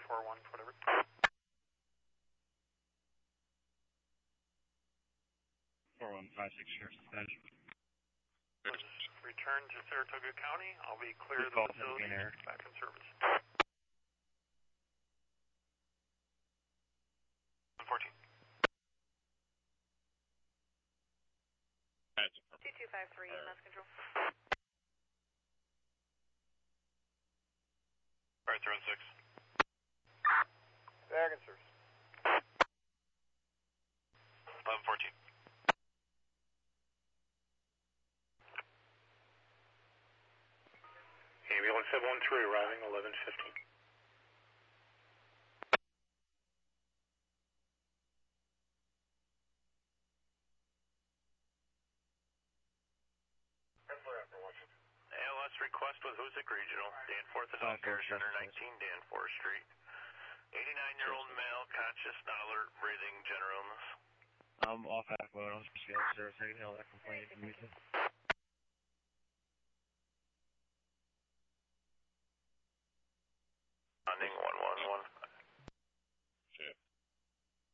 41, whatever. 4156, Sheriff's Dispatch. Return to Saratoga County. I'll be clear of the facility. Back in service. 14. 2253, EMS control. Alright, they're on 6. Back in service. 1114. Ambulance 713 arriving 1115. ALS request with Hoosick Regional, Danforth Adult Care Center, 19 Danforth Street. 89-year-old male, conscious, not alert, breathing, general illness. I'm off half mode, I'm just field service, I can handle that complaint if you need to. Landing 111.